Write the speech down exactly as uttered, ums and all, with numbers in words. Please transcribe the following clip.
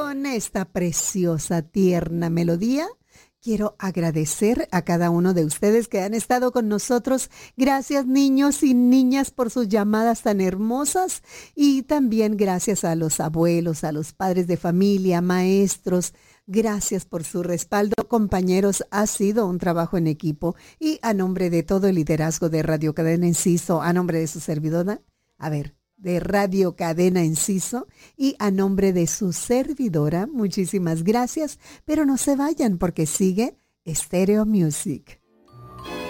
con esta preciosa, tierna melodía, quiero agradecer a cada uno de ustedes que han estado con nosotros. Gracias, niños y niñas, por sus llamadas tan hermosas. Y también gracias a los abuelos, a los padres de familia, maestros. Gracias por su respaldo, compañeros. Ha sido un trabajo en equipo. Y a nombre de todo el liderazgo de Radio Cadena Enciso, a nombre de su servidora, a ver, de Radio Cadena Enciso, y a nombre de su servidora, muchísimas gracias, pero no se vayan porque sigue Stereo Music.